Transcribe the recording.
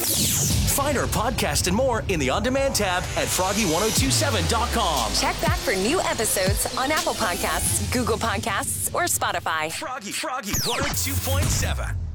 Find our podcast and more in the On Demand tab at Froggy1027.com. Check back for new episodes on Apple Podcasts, Google Podcasts, or Spotify. Froggy 102.7.